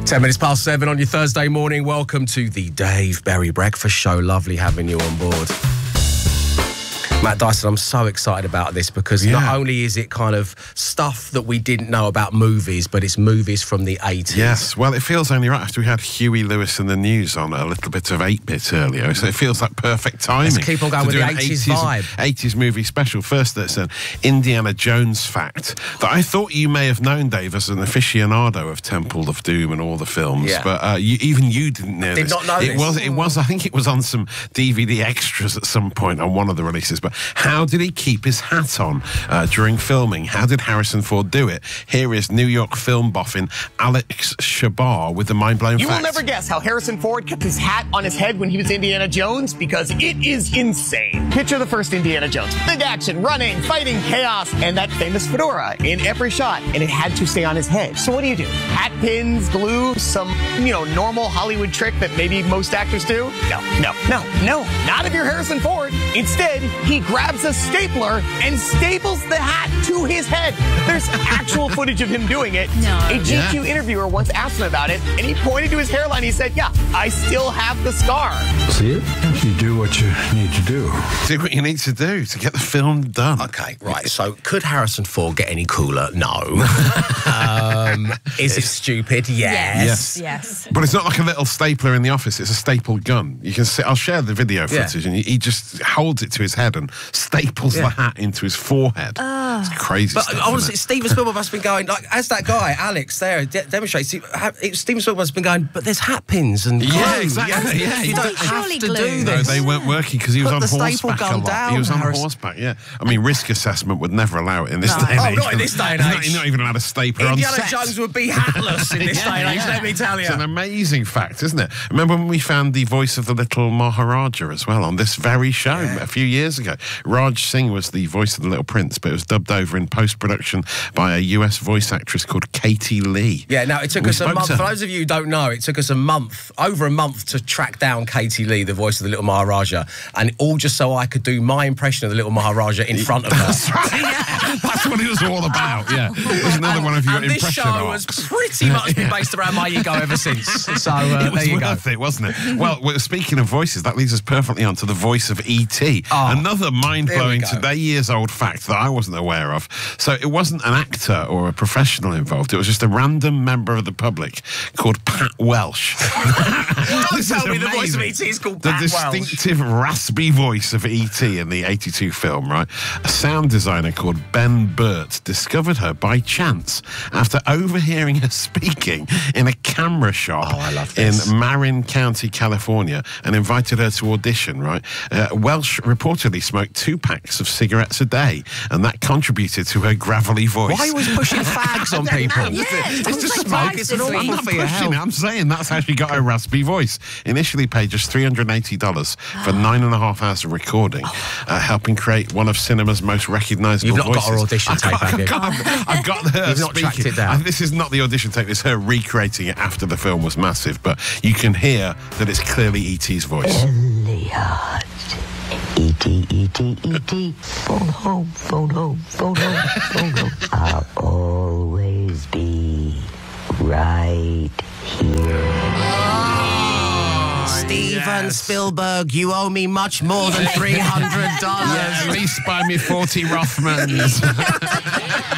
10 minutes past 7 on your Thursday morning. Welcome to the Dave Berry Breakfast Show. Lovely having you on board. Matt Dyson, I'm so excited about this because not only is it kind of stuff that we didn't know about movies, but it's movies from the 80s. Yes, well, it feels only right after we had Huey Lewis and the News on a little bit of 8-bit earlier, so it feels like perfect timing. Let's keep on going with the 80s vibe. 80s movie special. First, there's an Indiana Jones fact that I thought you may have known, Dave, as an aficionado of Temple of Doom and all the films, but even you didn't know this. Did not know this. It was, I think it was on some DVD extras at some point on one of the releases, but how did he keep his hat on during filming? How did Harrison Ford do it? Here is New York film boffin Alex Shabar with the mind-blowing You fact. will never guess how Harrison Ford kept his hat on his head when he was Indiana Jones, because it is insane. Picture the first Indiana Jones. Big action, running, fighting, chaos, and that famous fedora in every shot, and it had to stay on his head. So what do? Hat pins, glue, some, normal Hollywood trick that maybe most actors do? No, not if you're Harrison Ford. Instead, he grabs a stapler and staples the hat to his head. There's actual footage of him doing it. No. A GQ interviewer once asked him about it, and he pointed to his hairline. He said, yeah, I still have the scar. See it? You do what you need to do. Do what you need to do to get the film done. Okay, right. So, could Harrison Ford get any cooler? No. Is it stupid? Yes. Yes. But it's not like a little stapler in the office. It's a staple gun. You can see. I'll share the video footage, and he just holds it to his head and staples the hat into his forehead. It's crazy But stuff. honestly, Steven Spielberg must have been going, like, as that guy, Alex, there, demonstrates, Steven Spielberg must have been going, but there's hat pins and glue. Yeah, exactly. Yeah, You don't have Surely to glue. do No, this. they weren't working because he was Put on the staple horseback gun a lot. down, He was on Harris. horseback, yeah. I mean, risk assessment would never allow it in this day and age. not in this day and age. You're not even allowed a stapler on Indiana set. Jones would be hatless in this day and age, let me tell you. It's an amazing fact, isn't it? Remember when we found the voice of the little Maharaja as well on this very show a few years ago? Raj Singh was the voice of the Little Prince, but it was dubbed over in post-production by a US voice actress called Katie Lee. Yeah, now it took We us a spoke month. to For her. those of you who don't know, it took us over a month to track down Katie Lee, the voice of the Little Maharaja, and all just so I could do my impression of the Little Maharaja in front of her. That's right. That's what it was all about, yeah. There's another one of your and this impression show arcs. has pretty much been based around my ego ever since. So It was there you go. worth it, wasn't it? Well, speaking of voices, that leads us perfectly on to the voice of E.T. Another mind-blowing, There we go. today-years-old fact that I wasn't aware of. So it wasn't an actor or a professional involved. It was just a random member of the public called Pat Welsh. Don't tell me the voice of E.T. is called Pat The Welsh. distinctive raspy voice of E.T. in the 82 film, right? A sound designer called Ben Burt discovered her by chance after overhearing her speaking in a camera shop I love this. in Marin County, California, and invited her to audition, right? Welsh reportedly smoked 2 packs of cigarettes a day, and that contributed to her gravelly voice. Why was pushing fags on people? It's just like smoke. fags It's this an week. awful I'm for your pushing health. it. I'm saying that's how she got her raspy voice. Initially paid just $380 for 9.5 hours of recording, helping create one of cinema's most recognisable You've not got voices. her audition tape, have you? I've got her You've not speaking. tracked it down. This is not the audition tape. It's her recreating it after the film was massive, but you can hear that it's clearly E.T.'s voice. Elliot. E.T., E.T., E.T. Phone home, phone home, phone home, phone home. I'll always be right here. Steven Spielberg, you owe me much more than $300. At least buy me 40 Rothmans.